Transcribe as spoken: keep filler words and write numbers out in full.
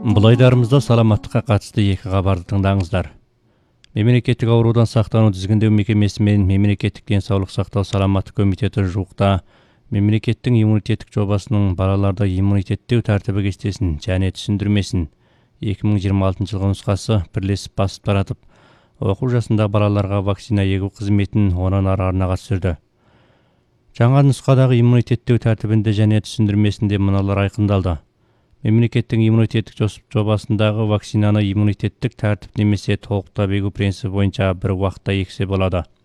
Бұл айдарымызда саламаттыққа қатысты екі хабарды тыңдаңыздар. Мемлекеттік аурудан сақтану тізгіндеу мекемесі мен мемлекеттік денсаулық сақтау саламаттық комитеті жуықта мемлекеттің иммунитеттік жобасының балаларда иммунитеттеу тәртібі кестесін және түсіндірмесін екі мың жиырма алтыншы жылғы нұсқасы бірлесіп басып таратып, оқу жасында балаларға вакцина егу қызметін онан ары арнаға түсірді. Жаңа нұсқадағы иммунитеттеу тәртібінде және түсіндірмесінде мыналар айқындалды. Мемлекеттің иммунитеттік жобасындағы вакцинаны иммунитеттік тәртіп немесе толық егу принципі бойынша бір уақытта ексе болады.